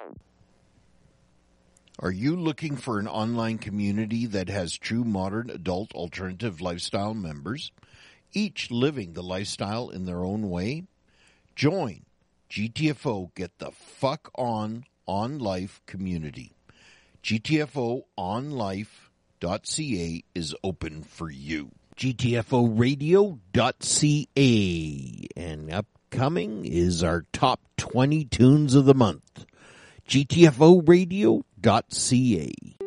Are you looking for an online community that has true modern adult alternative lifestyle members, each living the lifestyle in their own way? Join GTFO Get the Fuck On Life community. GTFOonlife.ca is open for you. GTFOradio.ca. And upcoming is our top 20 tunes of the month. GTFOradio.ca.